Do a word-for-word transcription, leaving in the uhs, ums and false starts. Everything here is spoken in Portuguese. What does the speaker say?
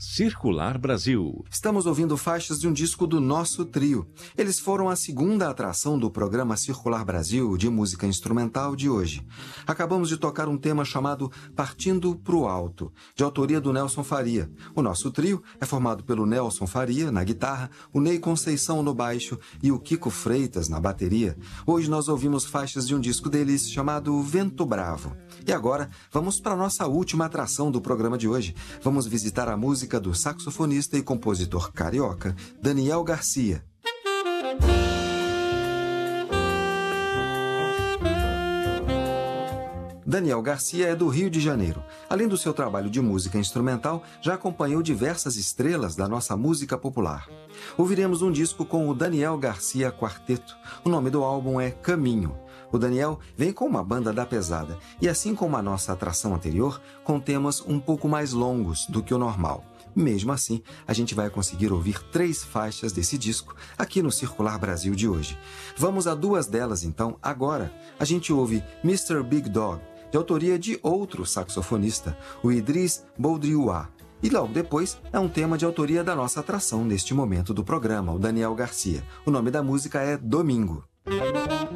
Circular Brasil. Estamos ouvindo faixas de um disco do Nosso Trio. Eles foram a segunda atração do programa Circular Brasil de música instrumental de hoje. Acabamos de tocar um tema chamado Partindo pro Alto, de autoria do Nelson Faria. O Nosso Trio é formado pelo Nelson Faria na guitarra, o Ney Conceição no baixo e o Kiko Freitas na bateria. Hoje nós ouvimos faixas de um disco deles chamado Vento Bravo. E agora vamos para a nossa última atração do programa de hoje. Vamos visitar a música do saxofonista e compositor carioca Daniel Garcia. Daniel Garcia é do Rio de Janeiro. Além do seu trabalho de música instrumental, já acompanhou diversas estrelas da nossa música popular. Ouviremos um disco com o Daniel Garcia Quarteto. O nome do álbum é Caminho. O Daniel vem com uma banda da pesada e, assim como a nossa atração anterior, com temas um pouco mais longos do que o normal. Mesmo assim, a gente vai conseguir ouvir três faixas desse disco aqui no Circular Brasil de hoje. Vamos a duas delas, então, agora. A gente ouve mister Big Dog, de autoria de outro saxofonista, o Idris Boudrioua. E logo depois é um tema de autoria da nossa atração neste momento do programa, o Daniel Garcia. O nome da música é Domingo.